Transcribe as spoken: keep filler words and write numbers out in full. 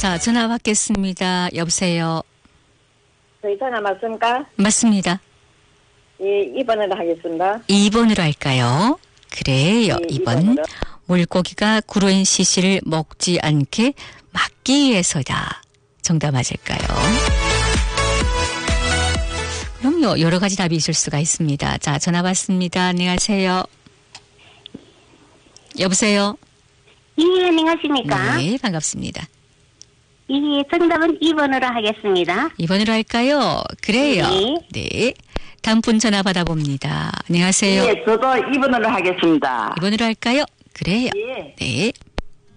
자, 전화 받겠습니다. 여보세요. 저희 전화 맞습니까? 맞습니다. 예, 이 번으로 하겠습니다. 이 번으로 할까요? 그래요. 예, 이 번. 이 번으로. 물고기가 구로인 시시를 먹지 않게 막기 위해서다. 정답 맞을까요? 그럼요. 여러 가지 답이 있을 수가 있습니다. 자, 전화 받습니다. 안녕하세요. 여보세요. 예, 안녕하십니까? 네, 반갑습니다. 예, 정답은 이 번으로 하겠습니다. 이 번으로 할까요? 그래요. 네. 네. 다음 분 전화 받아봅니다. 안녕하세요. 예, 저도 이 번으로 하겠습니다. 이 번으로 할까요? 그래요. 예. 네.